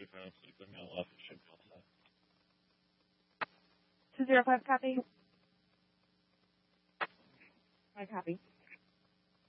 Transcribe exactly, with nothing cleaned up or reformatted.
if I don't sleep the mail off, it should be all set. two zero five copy. I copy.